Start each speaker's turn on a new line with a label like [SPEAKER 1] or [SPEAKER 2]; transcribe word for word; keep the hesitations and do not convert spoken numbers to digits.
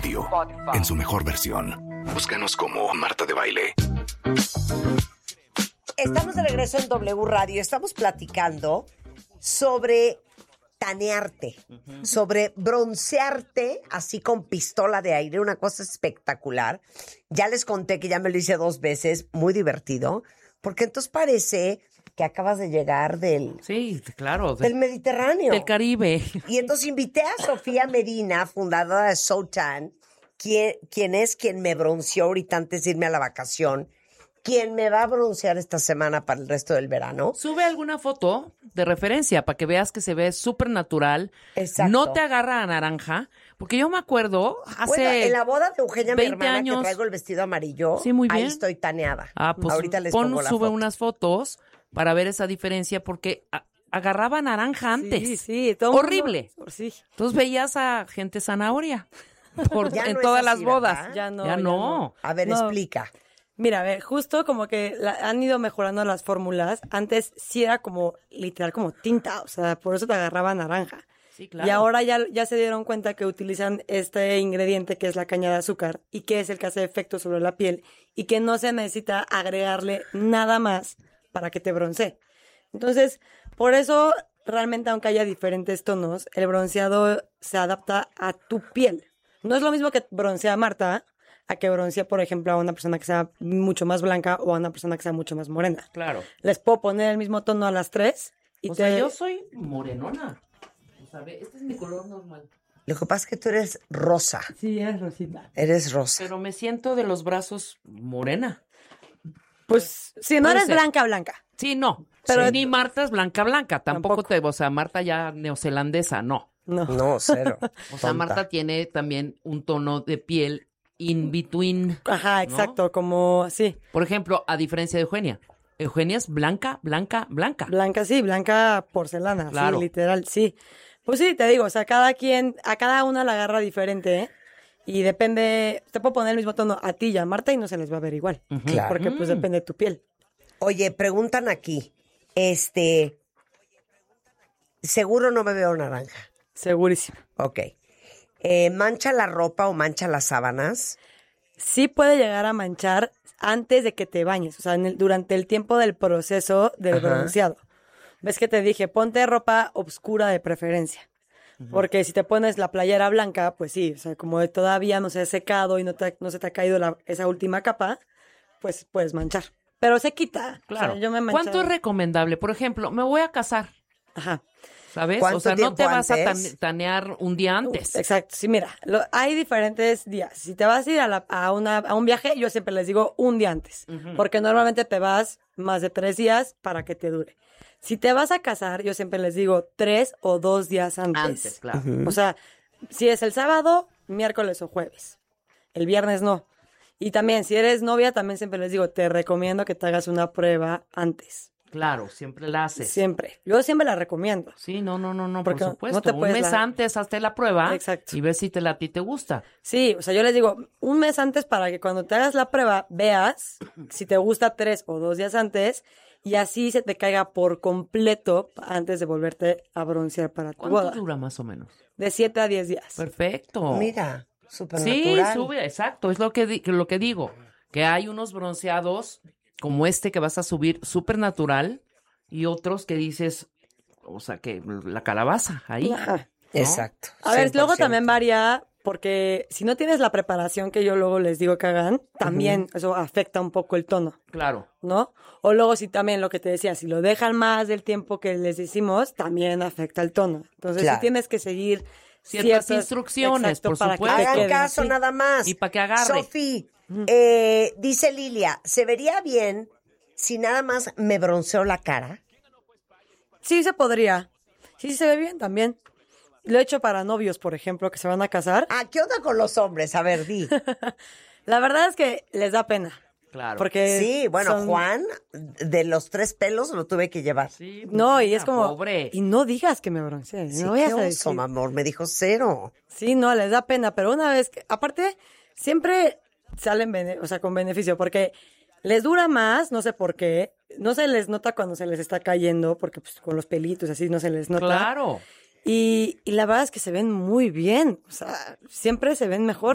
[SPEAKER 1] Radio, en su mejor versión. Búscanos como Marta de Baile.
[SPEAKER 2] Estamos de regreso en W Radio. Estamos platicando sobre tanearte, uh-huh. sobre broncearte así con pistola de aire, una cosa espectacular. Ya les conté que ya me lo hice dos veces, muy divertido, porque entonces parece que acabas de llegar del...
[SPEAKER 3] Sí, claro.
[SPEAKER 2] Del Mediterráneo.
[SPEAKER 3] Del Caribe.
[SPEAKER 2] Y entonces invité a Sofía Medina, fundadora de SoTan, quien, quien es quien me bronceó ahorita antes de irme a la vacación, quien me va a broncear esta semana para el resto del verano.
[SPEAKER 3] Sube alguna foto de referencia para que veas que se ve súper natural.
[SPEAKER 2] Exacto.
[SPEAKER 3] No te agarra a naranja, porque yo me acuerdo hace
[SPEAKER 2] bueno, en la boda de Eugenia, mi hermana,
[SPEAKER 3] años,
[SPEAKER 2] que traigo el vestido amarillo,
[SPEAKER 3] sí, muy bien.
[SPEAKER 2] Ahí estoy taneada.
[SPEAKER 3] Ah, pues
[SPEAKER 2] ahorita les
[SPEAKER 3] pon,
[SPEAKER 2] pongo la
[SPEAKER 3] sube
[SPEAKER 2] foto.
[SPEAKER 3] unas fotos para ver esa diferencia, porque a, agarraba naranja antes.
[SPEAKER 4] Sí, sí. Todo
[SPEAKER 3] horrible.
[SPEAKER 4] Mundo, sí.
[SPEAKER 3] Entonces veías a gente zanahoria por,
[SPEAKER 2] ya
[SPEAKER 3] en
[SPEAKER 2] no
[SPEAKER 3] todas
[SPEAKER 2] es así,
[SPEAKER 3] las bodas.
[SPEAKER 2] ¿verdad?
[SPEAKER 4] Ya no.
[SPEAKER 3] Ya
[SPEAKER 4] ya
[SPEAKER 3] no.
[SPEAKER 4] no.
[SPEAKER 2] A ver,
[SPEAKER 4] no.
[SPEAKER 2] explica.
[SPEAKER 4] Mira, a ver, justo como que la, han ido mejorando las fórmulas. Antes sí era como, literal, como tinta, o sea, por eso te agarraba naranja.
[SPEAKER 3] Sí, claro.
[SPEAKER 4] Y ahora ya, ya se dieron cuenta que utilizan este ingrediente que es la caña de azúcar y que es el que hace efecto sobre la piel y que no se necesita agregarle nada más para que te broncee. Entonces, por eso, realmente, aunque haya diferentes tonos, el bronceado se adapta a tu piel. No es lo mismo que broncea a Marta a que broncea, por ejemplo, a una persona que sea mucho más blanca o a una persona que sea mucho más morena.
[SPEAKER 3] Claro.
[SPEAKER 4] Les puedo poner el mismo tono a las tres y
[SPEAKER 3] o
[SPEAKER 4] te...
[SPEAKER 3] sea, yo soy morenona. O sea, ve, este es mi color normal.
[SPEAKER 2] Lo que pasa es que tú eres rosa.
[SPEAKER 4] Sí, es rosita.
[SPEAKER 2] Eres rosa.
[SPEAKER 3] Pero me siento de los brazos morena.
[SPEAKER 4] Pues, si no
[SPEAKER 3] Puede
[SPEAKER 4] eres
[SPEAKER 3] ser.
[SPEAKER 4] blanca, blanca.
[SPEAKER 3] Sí, no.
[SPEAKER 4] Pero-
[SPEAKER 3] Pero ni Marta es blanca, blanca. Tampoco,
[SPEAKER 4] Tampoco.
[SPEAKER 3] te, o sea, Marta ya neozelandesa, no.
[SPEAKER 4] No.
[SPEAKER 2] No, cero.
[SPEAKER 3] O sea,
[SPEAKER 2] Tonta.
[SPEAKER 3] Marta tiene también un tono de piel in between.
[SPEAKER 4] Ajá, exacto, como así.
[SPEAKER 3] Por ejemplo, a diferencia de Eugenia. Eugenia es blanca, blanca, blanca.
[SPEAKER 4] Blanca, sí, blanca porcelana,
[SPEAKER 3] Claro.
[SPEAKER 4] sí, literal, sí. Pues sí, te digo, o sea, cada quien, a cada una la agarra diferente, ¿eh? Y depende, te puedo poner el mismo tono a ti y a Marta y no se les va a ver igual.
[SPEAKER 2] Claro.
[SPEAKER 4] Porque pues depende de tu piel.
[SPEAKER 2] Oye, preguntan aquí, este, seguro no me veo naranja.
[SPEAKER 4] Segurísimo.
[SPEAKER 2] Ok. Eh, ¿mancha la ropa o mancha las sábanas?
[SPEAKER 4] Sí puede llegar a manchar antes de que te bañes, o sea, en el- durante el tiempo del proceso del
[SPEAKER 2] Ajá.
[SPEAKER 4] bronceado. ¿Ves que te dije? Ponte ropa oscura de preferencia. Porque si te pones la playera blanca, pues sí, o sea, como todavía no se ha secado y no, te, no se te ha caído la, esa última capa, pues puedes manchar. Pero se quita.
[SPEAKER 3] Claro.
[SPEAKER 4] O sea, yo me he
[SPEAKER 3] ¿Cuánto
[SPEAKER 4] manchado.
[SPEAKER 3] es recomendable? Por ejemplo, me voy a casar,
[SPEAKER 4] Ajá.
[SPEAKER 3] ¿sabes?
[SPEAKER 2] ¿Cuánto
[SPEAKER 3] O sea, no
[SPEAKER 2] tiempo
[SPEAKER 3] te vas a
[SPEAKER 2] antes?
[SPEAKER 3] tan- tanear un día antes.
[SPEAKER 4] Exacto. Sí, mira, lo- hay diferentes días. Si te vas a ir a, la- a, una, a un viaje, yo siempre les digo un día antes. Porque normalmente te vas más de tres días para que te dure. Si te vas a casar, yo siempre les digo tres o dos días antes.
[SPEAKER 3] Antes, claro.
[SPEAKER 4] O sea, si es el sábado, miércoles o jueves. El viernes no. Y también, si eres novia, también siempre les digo, te recomiendo que te hagas una prueba antes.
[SPEAKER 3] Claro, siempre la haces.
[SPEAKER 4] Siempre. Yo siempre la recomiendo.
[SPEAKER 3] Sí, no, no, no, no,
[SPEAKER 4] Porque
[SPEAKER 3] por
[SPEAKER 4] no
[SPEAKER 3] supuesto.
[SPEAKER 4] te
[SPEAKER 3] un
[SPEAKER 4] puedes
[SPEAKER 3] mes
[SPEAKER 4] la-
[SPEAKER 3] antes hazte la prueba.
[SPEAKER 4] Exacto.
[SPEAKER 3] Y ves si te la, a ti te gusta.
[SPEAKER 4] Sí, o sea, yo les digo un mes antes para que cuando te hagas la prueba veas si te gusta tres o dos días antes y así se te caiga por completo antes de volverte a broncear para tu
[SPEAKER 3] ¿Cuánto
[SPEAKER 4] boda.
[SPEAKER 3] dura más o menos?
[SPEAKER 4] De siete a diez días.
[SPEAKER 3] Perfecto.
[SPEAKER 2] Mira, súper
[SPEAKER 3] Sí,
[SPEAKER 2] natural.
[SPEAKER 3] sube, exacto, es lo que, di- lo que digo, que hay unos bronceados como este que vas a subir súper natural y otros que dices, o sea, que la calabaza ahí.
[SPEAKER 4] Ajá.
[SPEAKER 2] Exacto.
[SPEAKER 4] A ver,
[SPEAKER 2] cien por
[SPEAKER 4] luego
[SPEAKER 2] ciento.
[SPEAKER 4] también varía porque si no tienes la preparación que yo luego les digo que hagan, también eso afecta un poco el tono,
[SPEAKER 3] Claro.
[SPEAKER 4] ¿no? O luego si también lo que te decía, si lo dejan más del tiempo que les decimos, también afecta el tono. Entonces
[SPEAKER 2] Claro.
[SPEAKER 4] sí tienes que seguir
[SPEAKER 3] Ciertas instrucciones, por
[SPEAKER 4] para que te
[SPEAKER 3] supuesto.
[SPEAKER 2] Hagan
[SPEAKER 4] quede,
[SPEAKER 2] caso
[SPEAKER 4] sí.
[SPEAKER 2] nada más.
[SPEAKER 3] Y pa' que agarre.
[SPEAKER 2] Sofi, eh, dice Lilia, ¿se vería bien si nada más me bronceo la cara?
[SPEAKER 4] Sí, se podría. Sí, se ve bien también. Lo he hecho para novios, por ejemplo, que se van a casar.
[SPEAKER 2] Ah, ¿qué onda con los hombres? A ver, di.
[SPEAKER 4] La verdad es que les da pena.
[SPEAKER 3] Claro.
[SPEAKER 4] Porque
[SPEAKER 2] Sí, bueno,
[SPEAKER 4] son-
[SPEAKER 2] Juan, de los tres pelos lo tuve que llevar.
[SPEAKER 3] Sí,
[SPEAKER 4] No, y
[SPEAKER 3] mira,
[SPEAKER 4] es como...
[SPEAKER 3] Pobre.
[SPEAKER 4] Y no digas que me bronceé.
[SPEAKER 2] Sí,
[SPEAKER 4] no vayas
[SPEAKER 2] qué
[SPEAKER 4] a
[SPEAKER 2] oso,
[SPEAKER 4] decir.
[SPEAKER 2] mi amor, me dijo cero.
[SPEAKER 4] Sí, no, les da pena. Pero una vez que... Aparte, siempre salen bene- o sea, con beneficio. Porque les dura más, no sé por qué. No se les nota cuando se les está cayendo. Porque pues, con los pelitos así no se les nota.
[SPEAKER 3] Claro.
[SPEAKER 4] Y, y la verdad es que se ven muy bien. O sea, siempre se ven mejor.